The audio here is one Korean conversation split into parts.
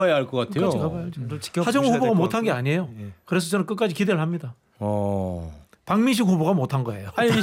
가야 할 것 같아요. 끝까지 가봐야죠. 하정우 후보가 못한 게 아니에요. 그래서 저는 끝까지 기대를 합니다. 박민식 후보가 못한 거예요. 아니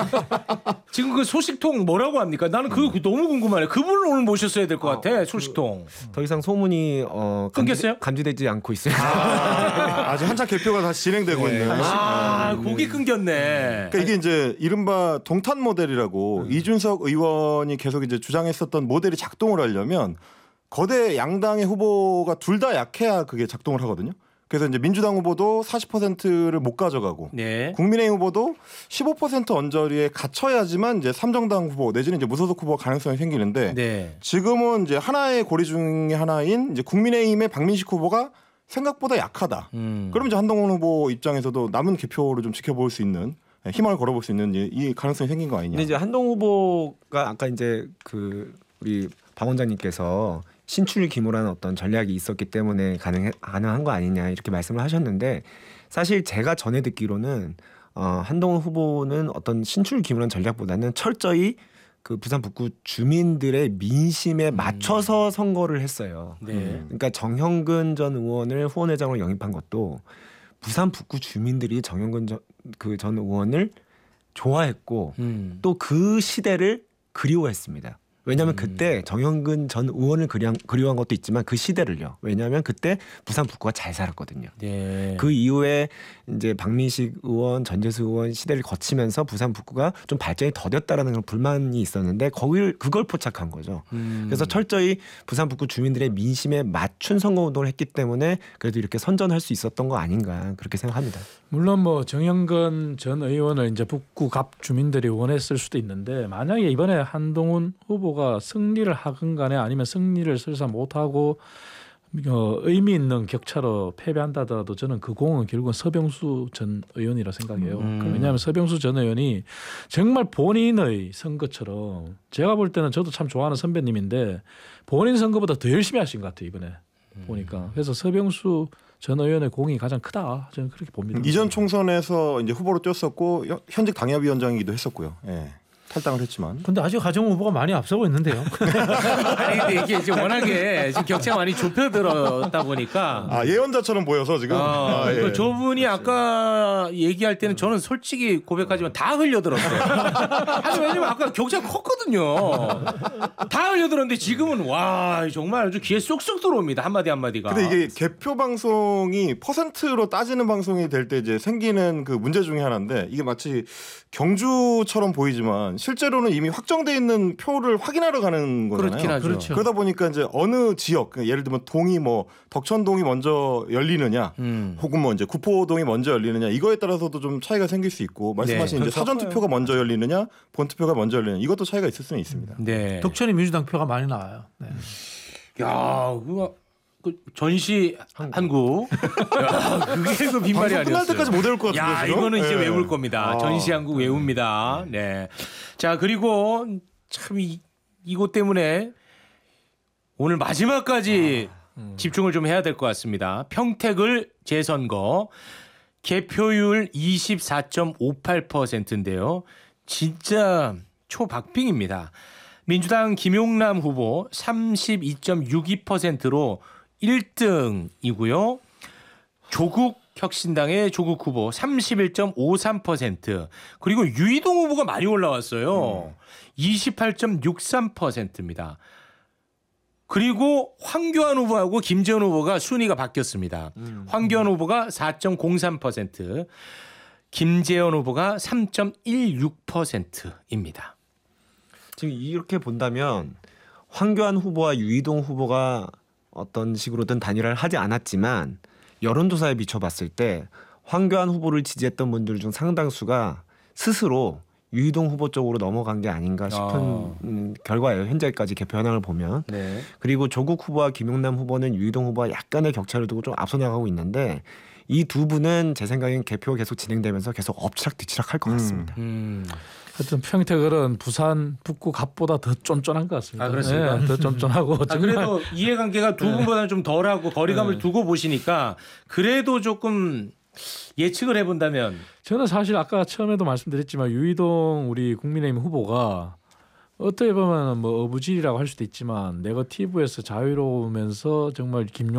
지금 그 소식통 뭐라고 합니까? 나는 그거 너무 궁금하네. 그분을 오늘 모셨어야 될 것 같아. 소식통. 더 이상 소문이 끊겼어요? 감지되지 않고 있어요. 아직 한참 개표가 다시 진행되고 있는. 곡이 끊겼네. 그러니까 이게 이제 이른바 동탄 모델이라고 이준석 의원이 계속 이제 주장했었던 모델이 작동을 하려면 거대 양당의 후보가 둘 다 약해야 그게 작동을 하거든요. 그래서 이제 민주당 후보도 40%를 못 가져가고 네. 국민의힘 후보도 15% 언저리에 갇혀야지만 이제 삼정당 후보 내지는 이제 무소속 후보 가능성이 생기는데 네. 지금은 이제 하나의 고리 중에 하나인 이제 국민의힘의 박민식 후보가 생각보다 약하다. 그럼 이제 한동훈 후보 입장에서도 남은 개표를 좀 지켜볼 수 있는 희망을 걸어볼 수 있는 이 가능성이 생긴 거 아니냐. 근데 이제 한동훈 후보가 아까 이제 그 우리 박 원장님께서 신출 기무라는 어떤 전략이 있었기 때문에 가능한 거 아니냐 이렇게 말씀을 하셨는데 사실 제가 전에 듣기로는 한동훈 후보는 어떤 신출 기무라는 전략보다는 철저히 그 부산 북구 주민들의 민심에 맞춰서 선거를 했어요. 네. 그러니까 정형근 전 의원을 후원회장으로 영입한 것도 부산 북구 주민들이 정형근 전 의원을 좋아했고 또 그 시대를 그리워했습니다. 왜냐하면 그때 정형근 전 의원을 그리워한 것도 있지만 그 시대를요. 왜냐하면 그때 부산 북구가 잘 살았거든요. 네. 그 이후에 이제 박민식 의원, 전재수 의원 시대를 거치면서 부산 북구가 좀 발전이 더뎠다라는 그런 불만이 있었는데 그걸 포착한 거죠. 그래서 철저히 부산 북구 주민들의 민심에 맞춘 선거운동을 했기 때문에 그래도 이렇게 선전할 수 있었던 거 아닌가 그렇게 생각합니다. 물론 뭐 정형근 전 의원을 이제 북구 갑 주민들이 원했을 수도 있는데 만약에 이번에 한동훈 후보가 승리를 하건 간에 아니면 승리를 설사 못하고 의미 있는 격차로 패배한다더라도 저는 그 공은 결국은 서병수 전 의원이라 생각해요. 왜냐하면 서병수 전 의원이 정말 본인의 선거처럼 제가 볼 때는 저도 참 좋아하는 선배님인데 본인 선거보다 더 열심히 하신 것 같아요 이번에 보니까. 그래서 서병수 전 의원의 공이 가장 크다 저는 그렇게 봅니다. 이전 총선에서 이제 후보로 뛰었었고 현직 당협위원장이기도 했었고요. 예. 탈당을 했지만. 근데 아직 하정우 후보가 많이 앞서고 있는데요. 아니 근데 이게 이제 워낙에 지금 격차가 많이 좁혀들었다 보니까 예언자처럼 보여서 지금. 예. 저분이 아까 얘기할 때는 저는 솔직히 고백하지만 다 흘려들었어요. 아니 왜냐면 아까 격차가 컸거든요. 다 흘려들었는데 지금은 와 정말 아주 귀에 쏙쏙 들어옵니다. 한마디 한마디가. 근데 이게 개표 방송이 퍼센트로 따지는 방송이 될 때 이제 생기는 그 문제 중에 하나인데 이게 마치 경주처럼 보이지만 실제로는 이미 확정돼 있는 표를 확인하러 가는 거잖아요. 그렇긴 하죠. 그렇죠. 그러다 보니까 이제 어느 지역, 예를 들면 동이 뭐 덕천동이 먼저 열리느냐, 혹은 뭐 이제 구포동이 먼저 열리느냐 이거에 따라서도 좀 차이가 생길 수 있고 말씀하신 네. 이제 사전 투표가 먼저 열리느냐, 본 투표가 먼저 열리느냐 이것도 차이가 있을 수는 있습니다. 네. 덕천이 민주당 표가 많이 나와요. 네. 야 그거 그 전시 한국. 야, 그게 그 빈말이 아니었어요. 끝날 때까지 못 외울 것 같은데. 야 지금? 이거는 이제 네. 외울 겁니다. 전시 한국 외웁니다. 네. 자 그리고 참 이것 때문에 오늘 마지막까지 집중을 좀 해야 될 것 같습니다. 평택을 재선거 개표율 24.58%인데요. 진짜 초박빙입니다. 민주당 김용남 후보 32.62%로 1등이고요. 조국혁신당의 조국 후보 31.53% 그리고 유이동 후보가 많이 올라왔어요. 28.63%입니다. 그리고 황교안 후보하고 김재원 후보가 순위가 바뀌었습니다. 황교안 후보가 4.03%, 김재원 후보가 3.16%입니다. 지금 이렇게 본다면 황교안 후보와 유이동 후보가 어떤 식으로든 단일화를 하지 않았지만 여론조사에 비춰봤을 때 황교안 후보를 지지했던 분들 중 상당수가 스스로 유이동 후보 쪽으로 넘어간 게 아닌가 싶은 결과예요. 현재까지 개표 현황을 보면. 네. 그리고 조국 후보와 김용남 후보는 유이동 후보와 약간의 격차를 두고 좀 앞서 나가고 있는데 이 두 분은 제 생각엔 개표가 계속 진행되면서 계속 엎치락뒤치락 할 것 같습니다. 하여튼 평택은 부산 북구 갑보다 더 쫀쫀한 것 같습니다. 아, 그렇습니까? 네, 더 쫀쫀하고 그래도 이해관계가 두 분보다는 좀 덜하고 거리감을 두고 보시니까 그래도 조금 예측을 해본다면 저는 사실 아까 처음에도 말씀드렸지만 유이동 우리 국민의힘 후보가 어떻게 보면 뭐 어부질이라고 할 수도 있지만 네거티브에서 자유로우면서 정말 김용